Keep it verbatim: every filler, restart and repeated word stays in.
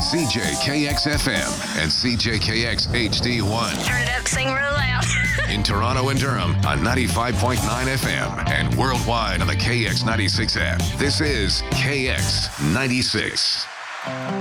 C J K X F M and C J K X H D one. Turn it up, sing real loud. In Toronto and Durham on ninety-five point nine F M and worldwide on the K X ninety-six app. This is K X ninety-six.